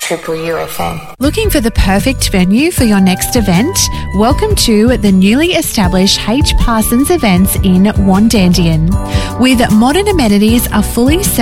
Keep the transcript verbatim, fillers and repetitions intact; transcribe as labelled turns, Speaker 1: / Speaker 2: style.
Speaker 1: Triple U F M.
Speaker 2: Looking for the perfect venue for your next event? Welcome to the newly established H. Parsons Events in Wandandien. With modern amenities, a fully